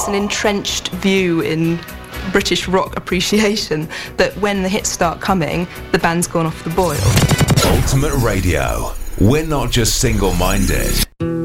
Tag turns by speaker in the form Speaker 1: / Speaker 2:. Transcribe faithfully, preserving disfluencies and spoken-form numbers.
Speaker 1: it's an entrenched view in British rock appreciation that when the hits start coming, the band's gone off the boil.
Speaker 2: Ultimate Radio. We're not just single-minded.